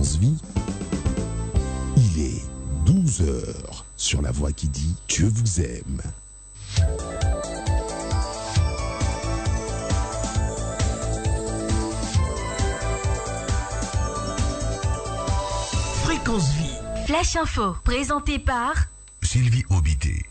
Fréquence Vie. Il est 12 heures sur la voix qui dit Dieu vous aime. Fréquence Vie. Flash Info, présenté par Sylvie Obité.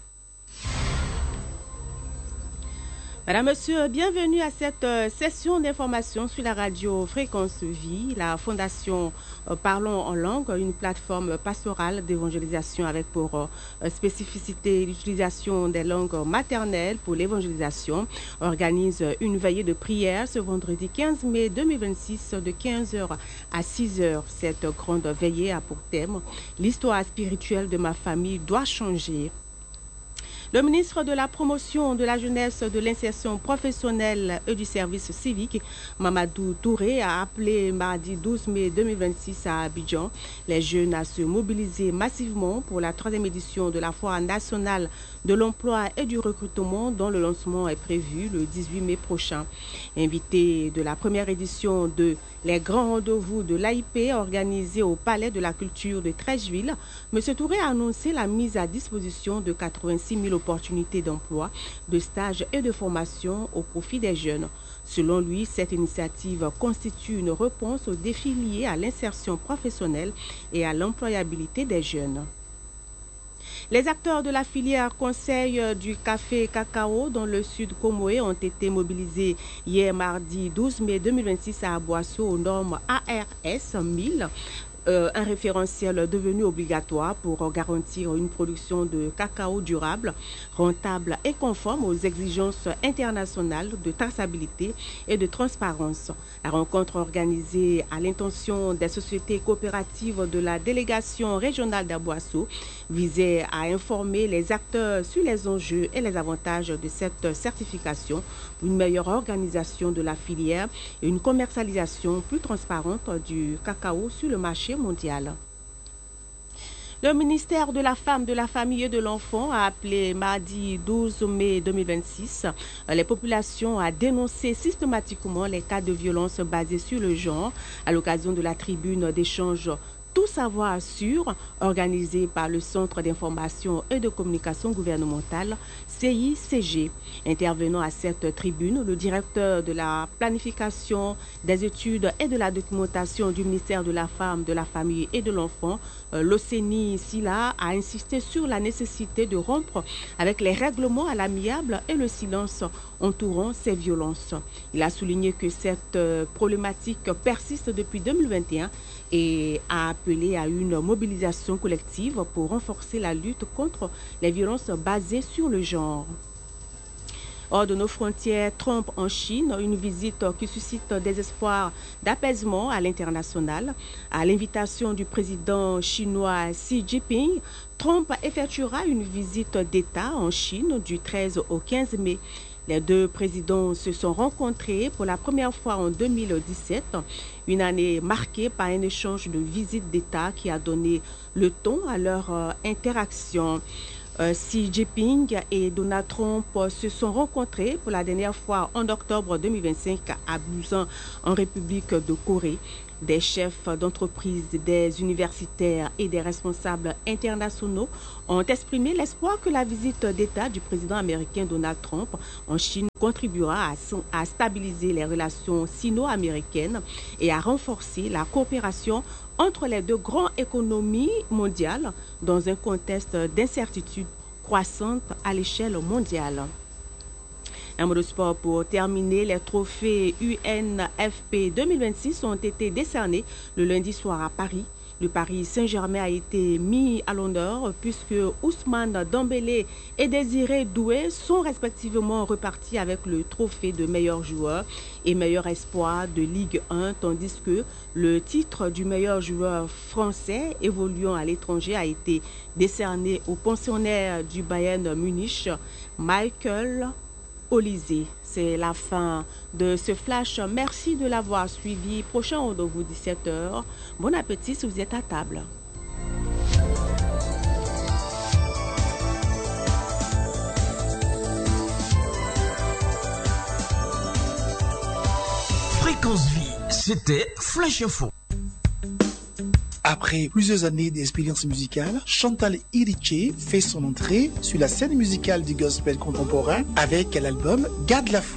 Madame, Monsieur, bienvenue à cette session d'information sur la radio Fréquence Vie, la Fondation Parlons en langue, une plateforme pastorale d'évangélisation avec pour spécificité l'utilisation des langues maternelles pour l'évangélisation, organise une veillée de prière ce vendredi 15 mai 2026 de 15h à 6h. Cette grande veillée a pour thème « L'histoire spirituelle de ma famille doit changer ». Le ministre de la Promotion de la Jeunesse, de l'Insertion professionnelle et du Service civique, Mamadou Touré, a appelé mardi 12 mai 2026 à Abidjan les jeunes à se mobiliser massivement pour la 3e édition de la Foire nationale de l'emploi et du recrutement dont le lancement est prévu le 18 mai prochain. Invité de la première édition de les grands rendez-vous de l'AIP organisés au Palais de la Culture de Treichville, M. Touré a annoncé la mise à disposition de 86 000 opportunités d'emploi, de stage et de formation au profit des jeunes. Selon lui, cette initiative constitue une réponse aux défis liés à l'insertion professionnelle et à l'employabilité des jeunes. Les acteurs de la filière conseil du café cacao dans le sud Comoé ont été mobilisés hier mardi 12 mai 2026 à Aboissou aux normes ARS 1000. Un référentiel devenu obligatoire pour garantir une production de cacao durable, rentable et conforme aux exigences internationales de traçabilité et de transparence. La rencontre organisée à l'intention des sociétés coopératives de la délégation régionale d'Aboissou visait à informer les acteurs sur les enjeux et les avantages de cette certification, une meilleure organisation de la filière et une commercialisation plus transparente du cacao sur le marché mondial. Le ministère de la Femme, de la Famille et de l'Enfant a appelé mardi 12 mai 2026 les populations à dénoncer systématiquement les cas de violence basés sur le genre à l'occasion de la tribune d'échange Tout savoir sûr, organisé par le Centre d'information et de communication gouvernementale, CICG. Intervenant à cette tribune, le directeur de la planification, des études et de la documentation du ministère de la Femme, de la Famille et de l'Enfant, Loseni Silla, a insisté sur la nécessité de rompre avec les règlements à l'amiable et le silence entourant ces violences. Il a souligné que cette problématique persiste depuis 2021 et a appelé à une mobilisation collective pour renforcer la lutte contre les violences basées sur le genre. Hors de nos frontières, Trump en Chine, une visite qui suscite des espoirs d'apaisement à l'international. À l'invitation du président chinois Xi Jinping, Trump effectuera une visite d'État en Chine du 13 au 15 mai. Les deux présidents se sont rencontrés pour la première fois en 2017, une année marquée par un échange de visites d'État qui a donné le ton à leur interaction. Xi Jinping et Donald Trump se sont rencontrés pour la dernière fois en octobre 2025 à Busan, en République de Corée. Des chefs d'entreprise, des universitaires et des responsables internationaux ont exprimé l'espoir que la visite d'État du président américain Donald Trump en Chine contribuera à stabiliser les relations sino-américaines et à renforcer la coopération entre les deux grandes économies mondiales dans un contexte d'incertitude croissante à l'échelle mondiale. Un mot de sport pour terminer, les trophées UNFP 2026 ont été décernés le lundi soir à Paris. Le Paris Saint-Germain a été mis à l'honneur puisque Ousmane Dembélé et Désiré Doué sont respectivement repartis avec le trophée de meilleur joueur et meilleur espoir de Ligue 1, tandis que le titre du meilleur joueur français évoluant à l'étranger a été décerné au pensionnaire du Bayern Munich, Michael Olysée. C'est la fin de ce flash. Merci de l'avoir suivi. Prochain rendez-vous 17h. Bon appétit si vous êtes à table. Fréquence Vie, c'était Flash Info. Après plusieurs années d'expérience musicale, Chantal Iriche fait son entrée sur la scène musicale du gospel contemporain avec l'album Garde la foi.